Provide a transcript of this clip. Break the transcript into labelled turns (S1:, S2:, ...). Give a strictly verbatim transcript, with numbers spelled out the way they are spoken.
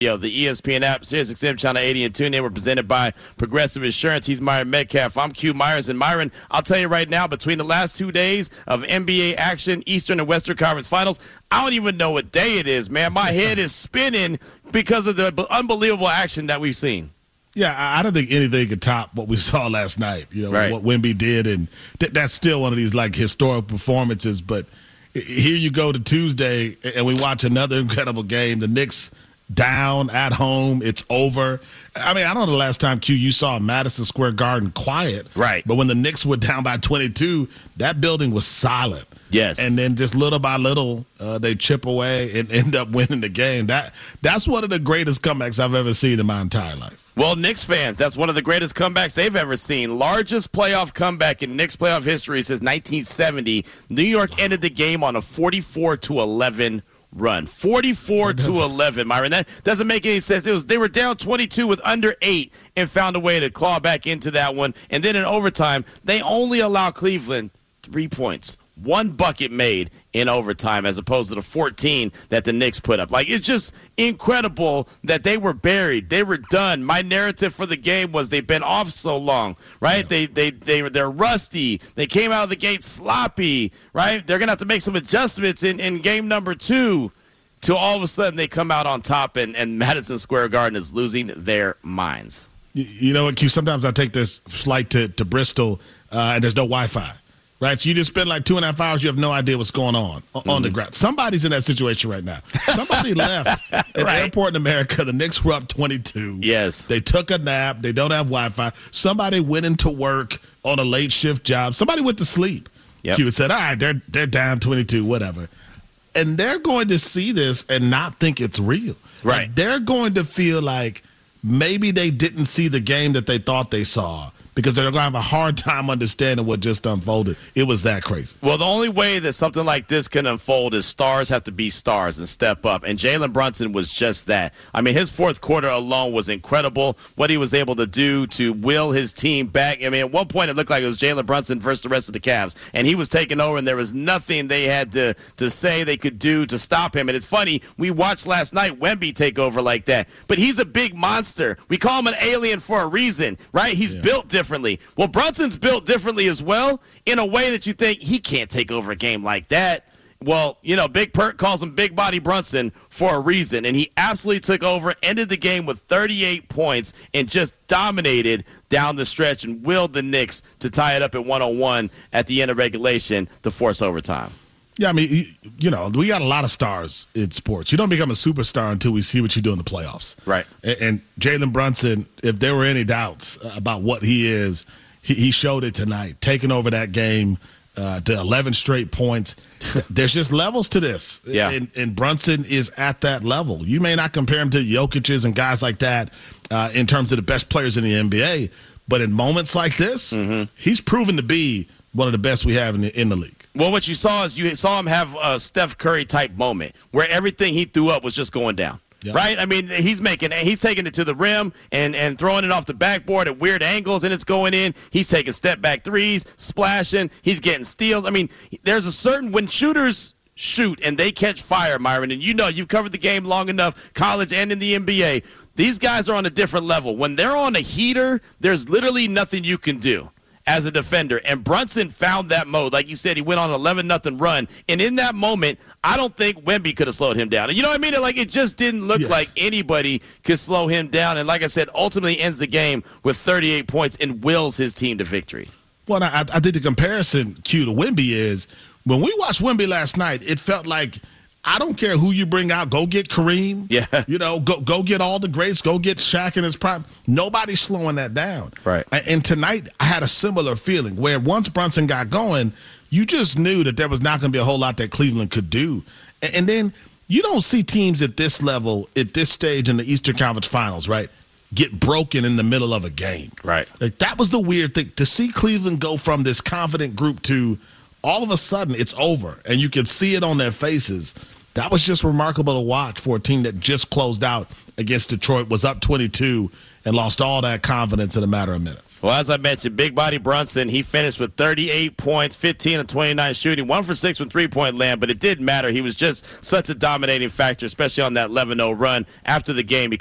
S1: Yo, the E S P N app, SiriusXM Channel eighty, and TuneIn were presented by Progressive Insurance. He's Myron Metcalf. I'm Q Myers. And Myron, I'll tell you right now, between the last two days of N B A action, Eastern and Western Conference Finals, I don't even know what day it is, man. My head is spinning because of the unbelievable action that we've seen.
S2: Yeah, I don't think anything could top what we saw last night. You know,
S1: right.
S2: what Wemby did, and th- that's still one of these like historic performances. But here you go to Tuesday, and we watch another incredible game. The Knicks down at home. It's over. I mean, I don't know the last time, Q, you saw Madison Square Garden quiet.
S1: Right.
S2: But when the Knicks were down by twenty-two, that building was silent.
S1: Yes.
S2: And then just little by little, uh, they chip away and end up winning the game. That That's one of the greatest comebacks I've ever seen in my entire life.
S1: Well, Knicks fans, that's one of the greatest comebacks they've ever seen. Largest playoff comeback in Knicks playoff history since nineteen seventy. New York ended the game on a forty-four to eleven run. forty-four to eleven, Myron. That doesn't make any sense. It was they were down twenty-two with under eight and found a way to claw back into that one. And then in overtime, they only allow Cleveland three points. One bucket made in overtime as opposed to the fourteen that the Knicks put up. Like, it's just incredible that they were buried. They were done. My narrative for the game was they've been off so long, right? Yeah. They, they, they, they're rusty. They came out of the gate sloppy, right? They're going to have to make some adjustments in, in game number two till all of a sudden they come out on top and, and Madison Square Garden is losing their minds.
S2: You, you know what, Q? Sometimes I take this flight to, to Bristol uh, and there's no Wi-Fi. Right, so you just spend like two and a half hours. You have no idea what's going on on mm-hmm. the ground. Somebody's in that situation right now. Somebody left at the right. airport in America. The Knicks were up twenty-two.
S1: Yes.
S2: They took a nap. They don't have Wi-Fi. Somebody went into work on a late shift job. Somebody went to sleep.
S1: Yep.
S2: You said, all right, they're, they're down twenty-two, whatever. And they're going to see this and not think it's real.
S1: Right.
S2: Like, they're going to feel like maybe they didn't see the game that they thought they saw, because they're going to have a hard time understanding what just unfolded. It was that crazy.
S1: Well, the only way that something like this can unfold is stars have to be stars and step up. And Jalen Brunson was just that. I mean, his fourth quarter alone was incredible. What he was able to do to will his team back. I mean, at one point it looked like it was Jalen Brunson versus the rest of the Cavs. And he was taking over, and there was nothing they had to, to say they could do to stop him. And it's funny, we watched last night Wemby take over like that. But he's a big monster. We call him an alien for a reason, right? He's yeah. built different. Differently. Well, Brunson's built differently as well, in a way that you think he can't take over a game like that. Well, you know, Big Perk calls him Big Body Brunson for a reason, and he absolutely took over, ended the game with thirty-eight points, and just dominated down the stretch and willed the Knicks to tie it up at one oh one at the end of regulation to force overtime.
S2: Yeah, I mean, you know, we got a lot of stars in sports. You don't become a superstar until we see what you do in the playoffs.
S1: Right.
S2: And, and Jalen Brunson, if there were any doubts about what he is, he, he showed it tonight, taking over that game uh, to eleven straight points. There's just levels to this.
S1: Yeah.
S2: And, and Brunson is at that level. You may not compare him to Jokic's and guys like that uh, in terms of the best players in the N B A, but in moments like this, mm-hmm. he's proven to be one of the best we have in the, in the league.
S1: Well, what you saw is you saw him have a Steph Curry-type moment where everything he threw up was just going down, yep. right? I mean, he's making, he's taking it to the rim and, and throwing it off the backboard at weird angles, and it's going in. He's taking step-back threes, splashing. He's getting steals. I mean, there's a certain – when shooters shoot and they catch fire, Myron, and you know you've covered the game long enough, college and in the N B A, these guys are on a different level. When they're on a heater, there's literally nothing you can do as a defender. And Brunson found that mode. Like you said, he went on an eleven nothing run. And in that moment, I don't think Wemby could have slowed him down. And you know what I mean? Like, it just didn't look yeah. like anybody could slow him down. And like I said, ultimately ends the game with thirty-eight points and wills his team to victory.
S2: Well, I, I did the comparison, Q, to Wemby is, when we watched Wemby last night, it felt like, I don't care who you bring out. Go get Kareem.
S1: Yeah.
S2: You know, go go get all the greats. Go get Shaq in his prime. Nobody's slowing that down.
S1: Right.
S2: And tonight, I had a similar feeling where once Brunson got going, you just knew that there was not going to be a whole lot that Cleveland could do. And, and then you don't see teams at this level, at this stage in the Eastern Conference Finals, right, get broken in the middle of a game.
S1: Right.
S2: Like, that was the weird thing. To see Cleveland go from this confident group to all of a sudden it's over, and you can see it on their faces. That was just remarkable to watch for a team that just closed out against Detroit, was up twenty-two, and lost all that confidence in a matter of minutes.
S1: Well, as I mentioned, Big Body Brunson, he finished with thirty-eight points, fifteen of twenty-nine shooting, one for six from three-point land, but it didn't matter. He was just such a dominating factor, especially on that eleven oh run after the game.